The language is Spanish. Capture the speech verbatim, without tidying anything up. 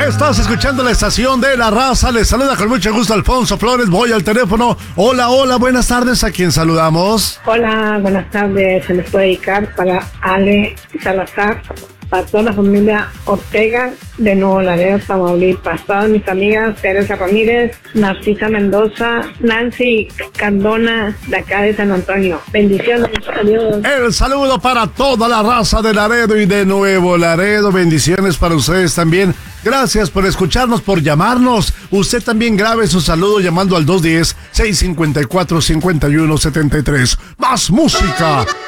Estás escuchando la estación de La Raza. Les saluda con mucho gusto Alfonso Flores. Voy al teléfono. Hola, hola, buenas tardes. ¿A quién saludamos? Hola, buenas tardes. Se les puede dedicar para Ale Salazar, para toda la familia Ortega de Nuevo Laredo, Tamaulipas, todas mis amigas Teresa Ramírez, Narcisa Mendoza, Nancy Cardona de acá de San Antonio. Bendiciones, adiós. El saludo para toda la raza de Laredo y de Nuevo Laredo. Bendiciones para ustedes también. Gracias por escucharnos, por llamarnos. Usted también grabe su saludo llamando al dos uno cero, seis cinco cuatro, cinco uno siete tres. ¡Más música!